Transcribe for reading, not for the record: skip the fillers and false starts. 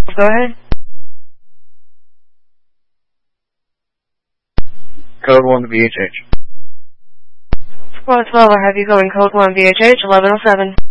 Go ahead. Code 1 to VHH. Squad 12, I have you going code 1 VHH 1107.